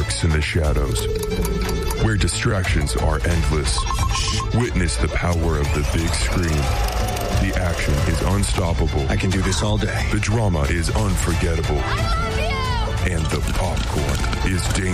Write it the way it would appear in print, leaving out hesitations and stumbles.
lurks in the shadows, where distractions are endless. Witness the power of the big screen. The action is unstoppable. I can do this all day. The drama is unforgettable. I love you! And the popcorn is dangerous.